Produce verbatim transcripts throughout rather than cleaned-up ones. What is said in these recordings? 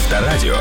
Авторадио.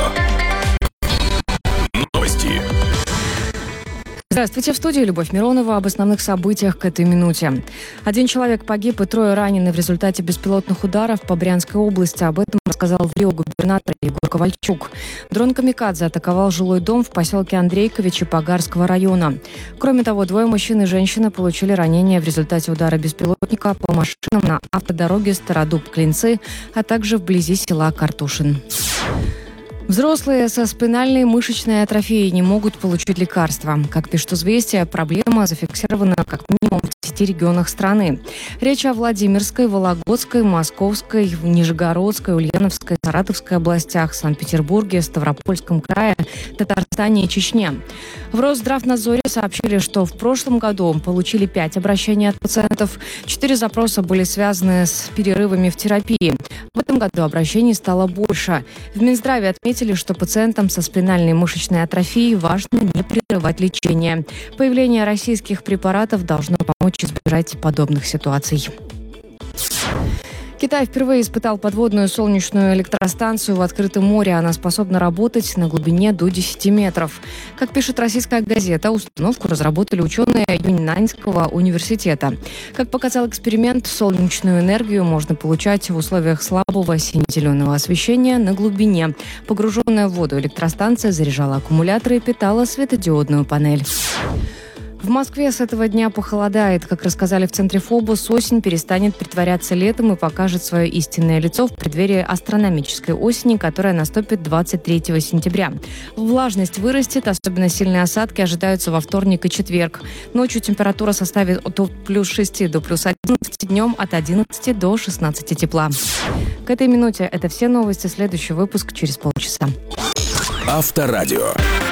Новости. Здравствуйте, в студии Любовь Миронова. Об основных событиях к этой минуте. Один человек погиб и трое ранены в результате беспилотных ударов по Брянской области. Об этом рассказал в Рио губернатор Егор Ковальчук. Дрон «Камикадзе» атаковал жилой дом в поселке Андрейковичи Пагарского района. Кроме того, двое мужчин и женщина получили ранения в результате удара беспилотника по машинам на автодороге Стародуб-Клинцы, а также вблизи села Картушин. Взрослые со спинальной мышечной атрофией не могут получить лекарства. Как пишет «Известия», проблема зафиксирована как минимум в десяти регионах страны. Речь о Владимирской, Вологодской, Московской, Нижегородской, Ульяновской, Саратовской областях, Санкт-Петербурге, Ставропольском крае, Татарстане и Чечне. В Росздравнадзоре сообщили, что в прошлом году получили пять обращений от пациентов. Четыре запроса были связаны с перерывами в терапии. В этом году обращений стало больше. В Минздраве отметили, что пациентам со спинальной мышечной атрофией важно не прерывать лечение. Появление российских препаратов должно помочь избежать подобных ситуаций. Китай впервые испытал подводную солнечную электростанцию в открытом море. Она способна работать на глубине до десяти метров. Как пишет российская газета, установку разработали ученые Юньнаньского университета. Как показал эксперимент, солнечную энергию можно получать в условиях слабого сине-зеленого освещения на глубине. Погруженная в воду электростанция заряжала аккумуляторы и питала светодиодную панель. В Москве с этого дня похолодает. Как рассказали в центре ФОБОС, осень перестанет притворяться летом и покажет свое истинное лицо в преддверии астрономической осени, которая наступит двадцать третьего сентября. Влажность вырастет, особенно сильные осадки ожидаются во вторник и четверг. Ночью температура составит от плюс шести до плюс одиннадцати, днем от одиннадцати до шестнадцати тепла. К этой минуте это все новости. Следующий выпуск через полчаса. Авторадио.